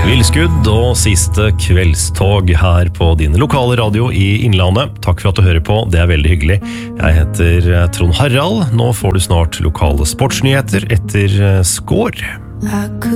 Villskudd og siste kveldstog her på din lokale radio i Innlandet. Takk for at du hører på, det veldig hyggelig. Jeg heter Trond Harald. Nå får du snart lokale sportsnyheter etter Skår.